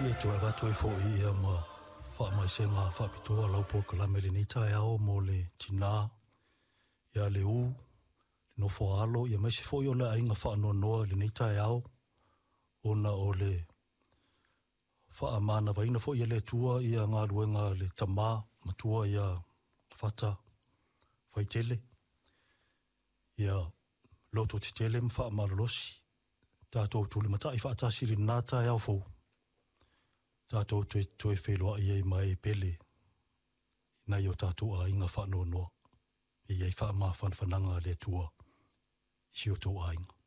Ia joe wa toi fo ia ma fa mai senga fa pitoa lau po kala mele ni tai ao mo le tina ia le u no fo alo ia mai se fo yo la inga fa no no le ni tai ao ona o le fa amana vai na fo ia le tua ia nga luenga le tama matua ia fata fai tele ia loto te tele mfa malolosi tato tuli mata i fa ta siri na tai ao fo tato toi wheloa i ei mai pele. Na i o tato a inga whanau noa. I ei wha maa whanwhananga le tua. I si o tō a inga.